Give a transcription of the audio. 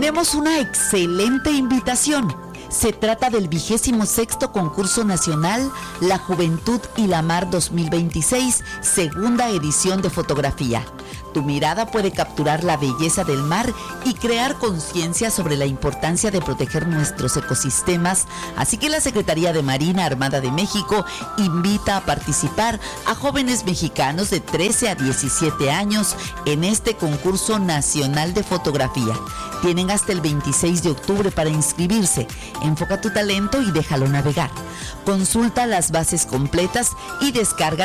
tenemos una excelente invitación. Se trata del 26º Concurso Nacional La Juventud y la Mar 2026, segunda edición de fotografía. Tu mirada puede capturar la belleza del mar y crear conciencia sobre la importancia de proteger nuestros ecosistemas. Así que la Secretaría de Marina Armada de México invita a participar a jóvenes mexicanos de 13 a 17 años en este concurso nacional de fotografía. Tienen hasta el 26 de octubre para inscribirse. Enfoca tu talento y déjalo navegar. Consulta las bases completas y descarga